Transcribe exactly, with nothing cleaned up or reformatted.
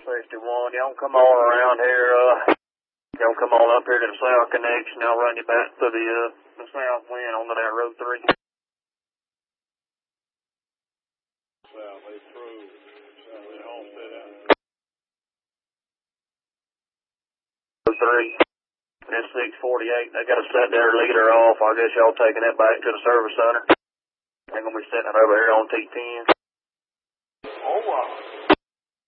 sixty-one. Y'all come all around here. Uh, y'all come all up here to the south connection. I'll run you back to the, uh, the south wind onto that road three. South, they through. South, they Homestead out. Road three. It's six forty-eight. They got to set their leader off. I guess y'all taking it back to the service center. They're going to be sitting it over here on T ten. Oh, wow.